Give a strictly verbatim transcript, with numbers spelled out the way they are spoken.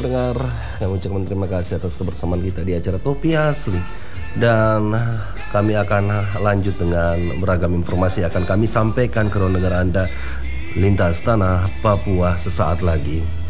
pendengar, kami ucapkan terima kasih atas kebersamaan kita di acara Topi Asli. Dan kami akan lanjut dengan beragam informasi akan kami sampaikan ke ruang dengar Anda lintas tanah Papua sesaat lagi.